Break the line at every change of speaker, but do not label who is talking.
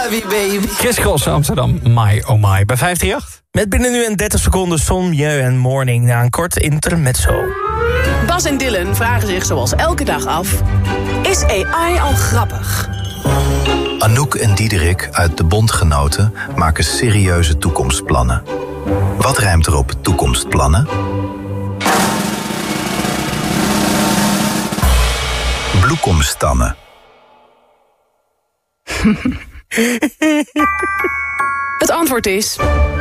love you, baby.
Chris Cross, Amsterdam, My Oh My, bij 538.
Met binnen nu en 30 seconden Son, Mieu en Morning na een kort intermezzo.
Bas en Dylan vragen zich zoals elke dag af: is AI al grappig?
Anouk en Diederik uit De Bondgenoten maken serieuze toekomstplannen. Wat rijmt er op toekomstplannen? Bloekomstannen.
Het antwoord is